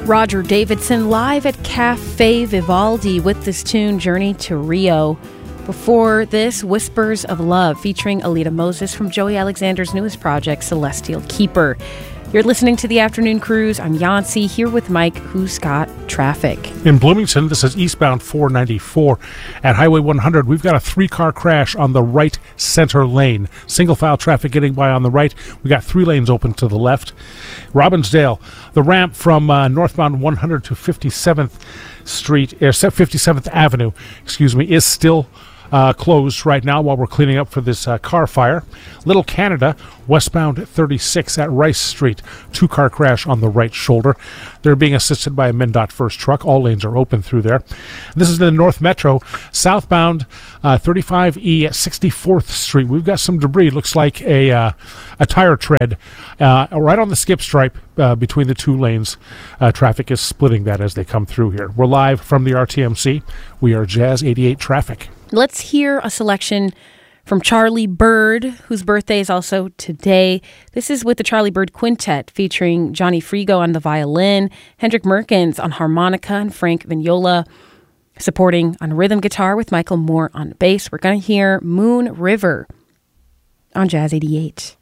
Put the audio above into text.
Roger Davidson live at Cafe Vivaldi with this tune, Journey to Rio. Before this, Whispers of Love featuring Alita Moses from Joey Alexander's newest project, Celestial Keeper. You're listening to The Afternoon Cruise. I'm Yancey, here with Mike, who's got traffic. In Bloomington, this is eastbound 494. At Highway 100, we've got a three-car crash on the right center lane. Single-file traffic getting by on the right. We got 3 lanes open to the left. Robbinsdale, the ramp from northbound 100 to 57th Street, 57th Avenue, is still closed right now while we're cleaning up for this car fire. Little Canada, westbound 36 at Rice Street. 2-car crash on the right shoulder. They're being assisted by a MnDOT first truck. All lanes are open through there. This is the North Metro, southbound 35E at 64th Street. We've got some debris. Looks like a tire tread right on the skip stripe between the 2 lanes. Traffic is splitting that as they come through here. We're live from the RTMC. We are Jazz 88 Traffic. Let's hear a selection from Charlie Byrd, whose birthday is also today. This is with the Charlie Byrd Quintet, featuring Johnny Frigo on the violin, Hendrik Merkens on harmonica, and Frank Vignola supporting on rhythm guitar with Michael Moore on bass. We're going to hear Moon River on Jazz 88.